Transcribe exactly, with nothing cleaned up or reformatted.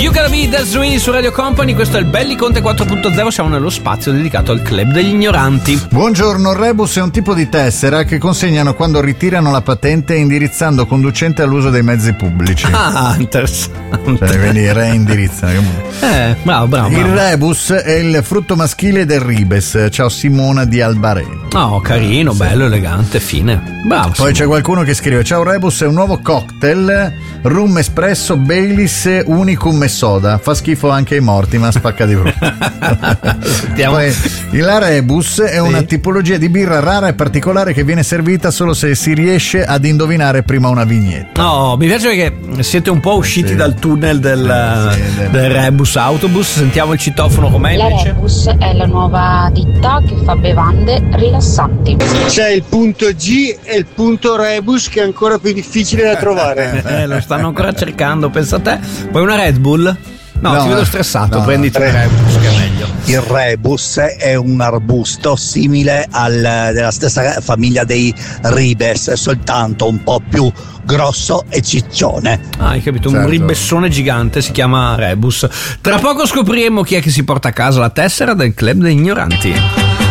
You Gotta Be That's Real su Radio Company, questo è il Belli Conte quattro punto zero, siamo nello spazio dedicato al club degli ignoranti. Buongiorno, il rebus è un tipo di tessera che consegnano quando ritirano la patente indirizzando conducente all'uso dei mezzi pubblici. Ah, interessante. Cioè, quindi reindirizzano. Eh, bravo, bravo, bravo. Il rebus è il frutto maschile del ribes. Ciao Simona di Albareno. Oh, carino, sì. Bello, elegante, fine. Bravo. Poi Simona. c'è qualcuno che scrive: ciao rebus, è un nuovo cocktail rum espresso Baileys unicum e soda. Fa schifo anche ai morti, ma spacca di brutto. Poi la rebus è una sì. tipologia di birra rara e particolare che viene servita solo se si riesce ad indovinare prima una vignetta. No, mi piace perché siete un po' usciti sì. dal tunnel del, sì, sì, del rebus autobus. Sentiamo il citofono com'è la invece. Rebus è la nuova ditta che fa bevande rilassanti. C'è il punto G e il punto rebus che è ancora più difficile da trovare. Eh, lo stanno ancora cercando, pensa a te. Poi una Red Bull? No, no ti vedo stressato, no, prenditi il rebus che è meglio. Il rebus è un arbusto simile al della stessa famiglia dei ribes, soltanto un po' più grosso e ciccione. Ah, hai capito, certo. Un ribessone gigante, si chiama rebus. Tra poco scopriremo chi è che si porta a casa la tessera del club degli ignoranti.